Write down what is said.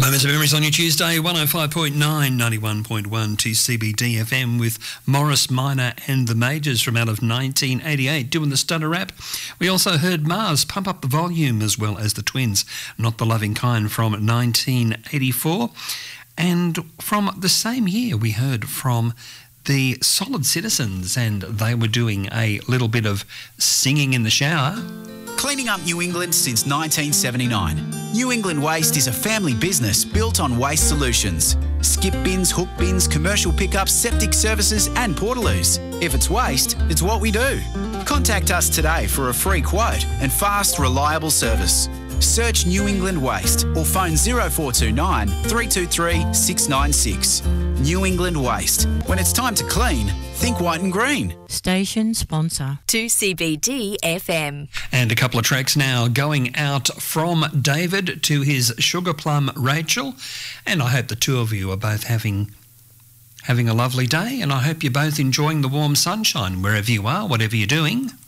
Moments of Memories on your Tuesday, 105.9, 91.1 to CBD FM with Morris Minor and the Majors from out of 1988 doing the Stutter Rap. We also heard Mars, Pump Up the Volume, as well as the Twins, Not the Loving Kind from 1984. And from the same year we heard from the Solid Citizens, and they were doing a little bit of singing in the shower. Cleaning up New England since 1979. New England Waste is a family business built on waste solutions. Skip bins, hook bins, commercial pickups, septic services and portaloos. If it's waste, it's what we do. Contact us today for a free quote and fast, reliable service. Search New England Waste or phone 0429 323 696. New England Waste. When it's time to clean, think white and green. Station sponsor. 2CBD FM. And a couple of tracks now going out from David to his sugar plum Rachel. And I hope the two of you are both having a lovely day, and I hope you're both enjoying the warm sunshine wherever you are, whatever you're doing.